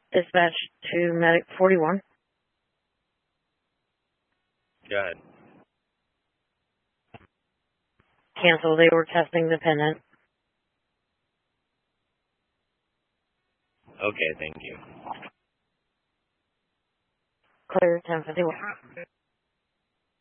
Dispatch to Medic 41. Go ahead. Cancel. They were testing the pendant. Okay, thank you. Clear 1051.